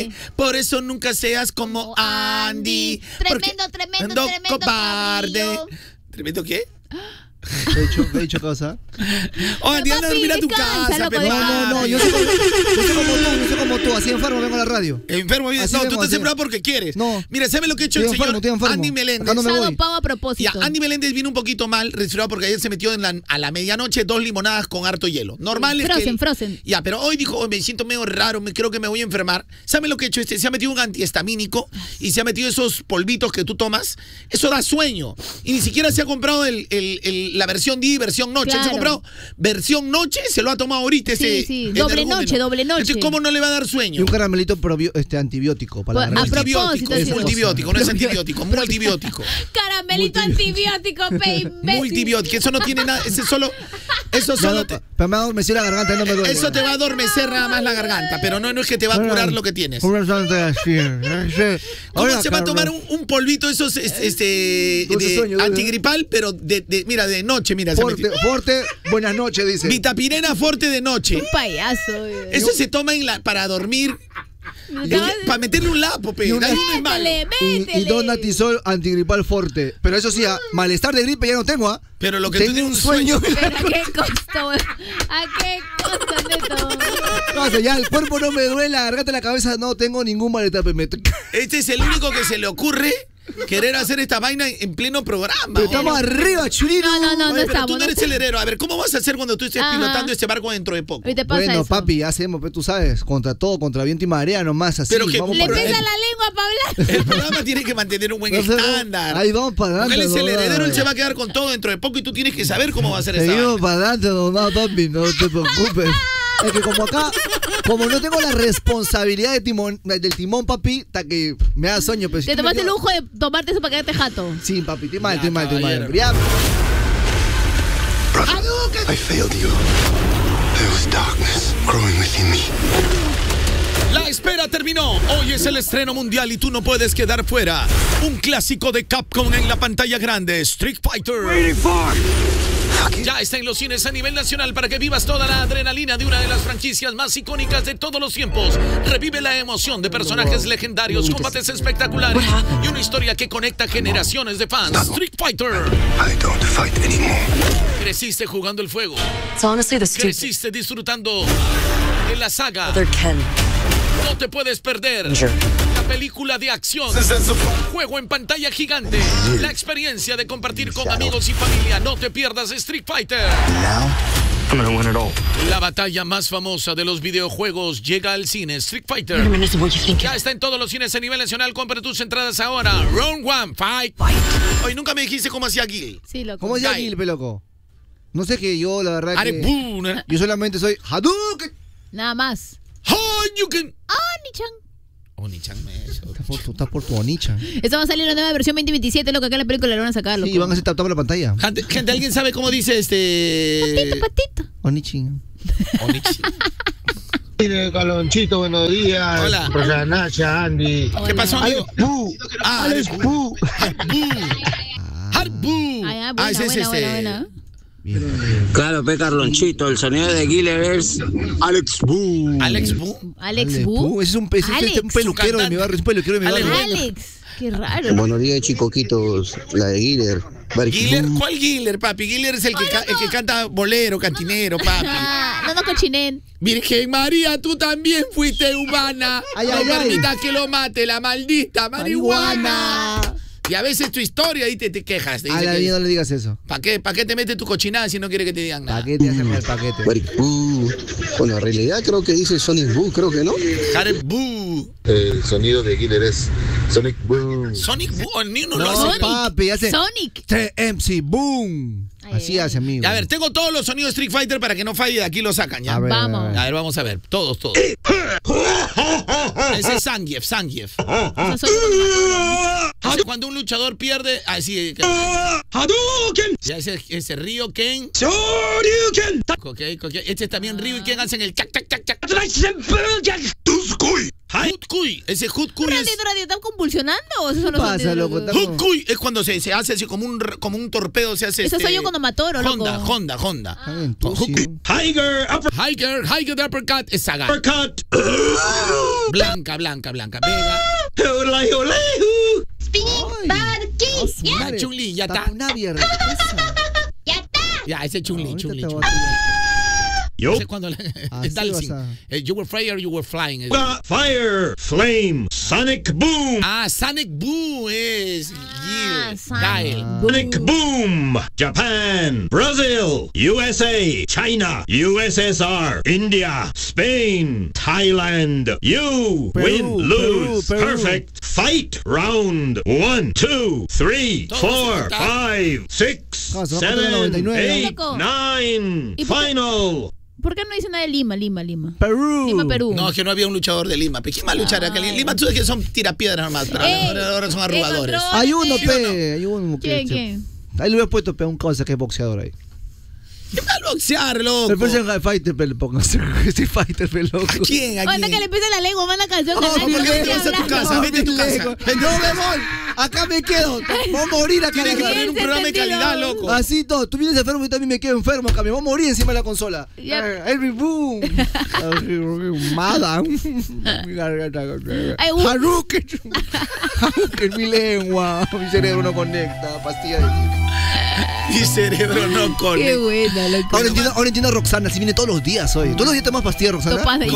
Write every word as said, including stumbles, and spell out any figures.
cobarde. Por eso nunca seas como Andy. Tremendo, tremendo, tremendo cobarde. ¿Tremendo qué? ¿He dicho, he dicho cosa? Oh, Andy, anda a dormir a tu casa, pero No, no, no, yo soy, como, yo soy como tú, yo soy como tú, así enfermo vengo a la radio. Enfermo, bien. Así No, vengo, tú estás así. enfermo porque quieres. No. Mira, ¿sabes lo que ha hecho Estoy el señor enfermo, estoy enfermo. Andy Meléndez? Acá no me voy. Adopado a propósito. Ya, Andy Meléndez vino un poquito mal, resfriado, porque ayer se metió en la, a la medianoche dos limonadas con harto hielo. Normal es Frozen, que... frozen. Ya, pero hoy dijo, "Oh, me siento medio raro, me creo que me voy a enfermar". ¿Saben lo que ha hecho este? Se ha metido un antihistamínico y se ha metido esos polvitos que tú tomas. Eso da sueño. Y ni siquiera se ha comprado el, el, el, la versión día y versión noche. Claro. Se ha comprado versión noche, se lo ha tomado ahorita Sí, ese sí, el doble energúmeno. noche, doble noche. Entonces, ¿cómo no le va a dar Y sueño? un caramelito probio, este, antibiótico para Pues, la a garganta. propósito, Multibiótico, ese- multibiótico, no es antibiótico, multibiótico. Caramelito antibiótico, baby. Multibiótico, eso no tiene nada, ese solo, eso No, solo no, te, pero me ha adormecido la garganta y no me duele. eso te va a adormecer nada más la garganta, pero no, no es que te va a curar lo que tienes. ¿Cómo se va a tomar un, un polvito esos es- este Dulce de sueño, dulce. antigripal, pero de, de mira, de noche, mira, se Forte, metió. Forte, buenas noches, dice. Vitapirena Forte de noche. Un payaso. eh. Eso se toma en la, para dormir, Acabas- para meterle un lapo, pe. Y una- Ahí no es malo. Métele, Y, métele. y dos natisol antigripal Forte. Pero eso sí, ah, malestar de gripe ya no tengo, ¿ah? Pero lo que tú Tengo tienes un un sueño. sueño. ¿Pero a qué costo? ¿A qué costo, Neto? No, o sea, ya el cuerpo no me duele, la garganta, la cabeza, no tengo ningún malestar. Pero, me- Este es el único que se le ocurre querer hacer esta vaina en pleno programa. pero estamos Oye, arriba, churino. No, no, no, no Oye, pero estamos. tú no no eres estamos. el heredero. A ver, ¿cómo vas a hacer cuando tú estés Ajá. pilotando este barco dentro de poco? Hoy te pasa Bueno, eso. papi, ya hacemos, pues, tú sabes, contra todo, contra viento y marea, nomás así. Pero que- vamos Le para pesa adelante. la lengua para hablar. El programa tiene que mantener un buen No sé, no. estándar. Ahí vamos para Porque él adelante. es el nomás. heredero, él se va a quedar con todo dentro de poco y tú tienes que saber cómo va a ser esa Seguimos vaina. para adelante, nomás, papi, no te preocupes. Es que como acá, como no tengo la responsabilidad de timón, del timón, papi, hasta que me da sueño. Pero si Te tú me tomaste el llevas- lujo de tomarte eso para quedarte jato. Sí, papi, estoy mal, Ya, estoy mal, estoy mal. caballero. Ya. I failed you. There was darkness growing within me. La espera terminó. Hoy es el estreno mundial y tú no puedes quedar fuera. Un clásico de Capcom en la pantalla grande, Street Fighter. Ya está en los cines a nivel nacional para que vivas toda la adrenalina de una de las franquicias más icónicas de todos los tiempos. Revive la emoción de personajes legendarios, combates espectaculares y una historia que conecta generaciones de fans. Street Fighter. I don't fight anymore. Creciste jugando el fuego. It's honestly the stupid Creciste disfrutando de la saga. other Ken. No te puedes perder Danger. la película de acción. Juego en pantalla gigante. La experiencia de compartir con amigos y familia. No te pierdas Street Fighter. Now, I'm gonna win it all. La batalla más famosa de los videojuegos llega al cine. Street Wait a Fighter. minute, what you think? Ya está en todos los cines a nivel nacional. Compra tus entradas ahora. Round one, fight. Hoy nunca me dijiste cómo hacía Gil. Sí, loco. ¿Cómo es Dai. Gil, loco? No sé que yo, la verdad Are que... boom, ¿eh? Yo solamente soy Hadouken. Nada más. Hadouken. Ah, Nichan. Oni-chan, me eso. Estás por tu, estás por tu onicha. Esto va a salir en la nueva versión veinte veintisiete, loco. Acá en la película la van a sacar, loco. Sí, van a hacer tap tap en la pantalla. Gente, gente, ¿alguien sabe cómo dice este? Patito, patito. Onichin. Onichi. Mire, Calonchito, buenos días. Hola. Rosa Nacha, Andy. ¿Qué pasó, amigo? Alex Pu. Ah, Alex Alex Pu. Harbu. Ah, ya, Ah, buena, ese es buena, este. buena, buena. Claro, pe Carlonchito, el sonido de Guiller es Alex Boo. Alex Bu. Alex Ale, Bu. pu, ese es un, ese es Alex. un peluquero de mi barrio, es un peluquero de mi Alex. barrio. Alex. Qué raro. Buenos días, chicoquitos. La de Guiller. Giller, ¿cuál Giller, papi? Giller es el que, ca- el que canta bolero, cantinero, papi. Ah, no, no cochinen. Virgen María, tú también fuiste humana. Ay, no ay, ay. permitas que lo mate la maldita marihuana. Y a veces tu historia ahí te, te quejas. Te A la vida no le digas eso. ¿Para qué, pa' qué te metes tu cochinada si no quieres que te digan nada? Paquete, hace con el paquete. Bueno, en realidad creo que dice Sonic Boo, creo que no. Jared Bu. El sonido de Guiller es Sonic Boom. Sonic Bu. Ni uno lo No, hace. papi, hace Sonic. T M C Boom. Ay, Así ay, hace, amigo. A ver, tengo todos los sonidos de Street Fighter para que no falle. De aquí lo sacan, ¿ya? A ver, Vamos. a ver. A ver, vamos a ver. Todos, todos. Ese es Zangief, Zangief. Esos son los- Ese cuando un luchador pierde. Así. Ya ese, ese Ryo Ken. Ok, ok. Este es también Ryo y Ken hacen el chac, chac, chac, chac. Hutkuy, ese Hutkuy es... Ratito, ratito, ¿están convulsionando o esos son ¿Qué los pasa, sonidos? loco? Está- Hutkuy es cuando se, se hace así como un, como un torpedo, se hace Eso este... soy yo cuando Matoro, loco. Honda, Honda, Honda. Está bien, Con tú, Hutkuy. sí. Tiger upper, Hiker, Hiker Uppercut es Saga. uppercut. Blanca, blanca, blanca. Vega. Ole, ole, Ay, a su Ya, madre. Chun-Li, ya está. Una mierda. ¿Qué pasa? Ya, ese Chun-Li, Ahorita Chun-Li, te voy Chun-Li. a tirar. Yo. Ese es cuando le... Así es Dalsing. vas a- Eh, You were fire, you were flying. Got fire, flame, sonic boom. Ah, Sonic Boom es... Ah, Yeah, Sonic Dial. Sonic boom. Japan, Brazil, U S A, China, U S S R, India, Spain, Thailand. You Perú, win, lose, Perú, Perú. perfect. Fight round one, two, three, Todos four, están. five, six, Ah, se va a contar la noventa y seven, nueve. eight, Loco. nine. ¿Y por qué- Final. ¿Por qué no dice nada de Lima, Lima, Lima? Perú. Lima, Perú. No, es que no había un luchador de Lima. ¿Quién va a luchar acá? Ay. Lima, tú sabes que son tirapiedras nomás. Pero Ey, ahora, ahora son arrugadores. encontró- Hay uno, ¿Sí o pe. Hay uno que. ¿Quién, quién? Ahí le hubiera puesto pe, un causa que es boxeador ahí. ¿Qué va a boxear, loco? El próximo Fighter, pe, le pongo. Street Fighter, pe, loco. ¿A quién? ¿A Ahorita quién? que le empiece la lengua, manda canción. Oh, que nadie ¿por qué sabe te vas a tu hablar. casa? Vete a tu casa. No me voy. Acá me quedo. Voy a morir acá. Tienes que acá. tener un programa de calidad, loco. Así todo. Tú vienes enfermo y también me quedo enfermo acá. Me voy a morir encima de la consola. Ya. Eh, Every boom. Mada. Mi garganta. Ay, uh. Haruken. Haruken, mi lengua. Mi cerebro no conecta. Pastilla de... Mi cerebro no Qué conecta. buena, loco. Ahora entiendo, ahora entiendo a Roxana. Si viene todos los días hoy. ¿Todos los días tomas pastillas, Roxana? Topaz de